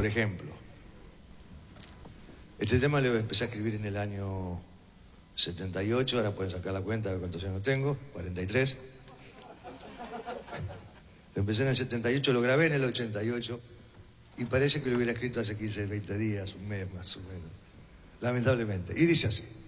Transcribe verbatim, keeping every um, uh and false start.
Por ejemplo, este tema lo empecé a escribir en el año setenta y ocho, ahora pueden sacar la cuenta de cuántos años tengo, cuarenta y tres. Lo empecé en el setenta y ocho, lo grabé en el ochenta y ocho y parece que lo hubiera escrito hace quince, veinte días, un mes más o menos. Lamentablemente. Y dice así.